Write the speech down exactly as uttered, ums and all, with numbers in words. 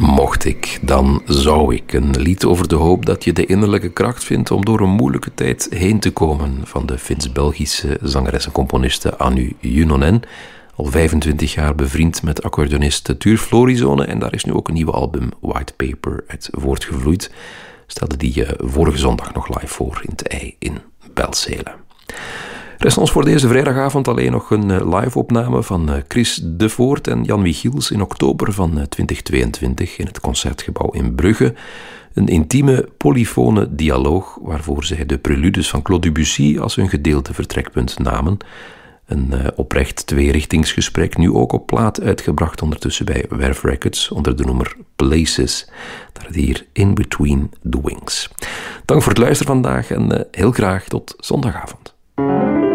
Mocht ik, dan zou ik. Een lied over de hoop dat je de innerlijke kracht vindt om door een moeilijke tijd heen te komen, van de Fins-Belgische zangeres en componiste Anu Junnonen. Al vijfentwintig jaar bevriend met accordeonist Tuur Florizone, en daar is nu ook een nieuwe album White Paper uit voortgevloeid. Stelde die vorige zondag nog live voor in het ei in Belzele. Rest ons voor deze vrijdagavond alleen nog een live-opname van Chris de Voort en Jan Michiels in oktober van twintig tweeëntwintig in het Concertgebouw in Brugge. Een intieme, polyfone dialoog waarvoor zij de preludes van Claude Debussy als hun gedeelte vertrekpunt namen. Een uh, oprecht tweerichtingsgesprek, nu ook op plaat uitgebracht ondertussen bij Werf Records onder de noemer Places. Daar het hier In Between the Wings. Dank voor het luisteren vandaag en uh, heel graag tot zondagavond.